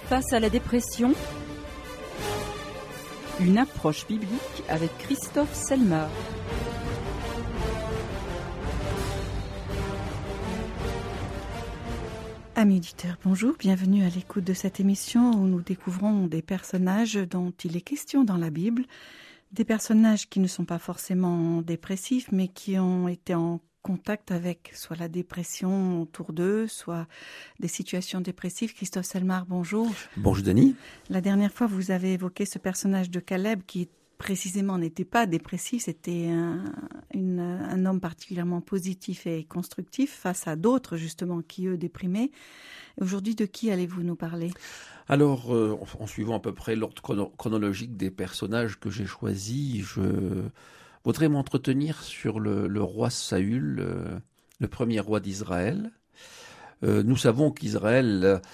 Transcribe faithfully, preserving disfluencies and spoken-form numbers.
Face à la dépression, une approche biblique avec Christophe Selmar. Amis auditeurs, bonjour, bienvenue à l'écoute de cette émission où nous découvrons des personnages dont il est question dans la Bible, des personnages qui ne sont pas forcément dépressifs, mais qui ont été en contact avec soit la dépression autour d'eux, soit des situations dépressives. Christophe Selmar, bonjour. Bonjour Denis. La dernière fois, vous avez évoqué ce personnage de Caleb qui précisément n'était pas dépressif, c'était un, une, un homme particulièrement positif et constructif face à d'autres justement qui eux déprimaient. Aujourd'hui, de qui allez-vous nous parler ? Alors, euh, en suivant à peu près l'ordre chrono- chronologique des personnages que j'ai choisis, je voudrais m'entretenir sur le, le roi Saül, euh, le premier roi d'Israël. Euh, nous savons qu'Israël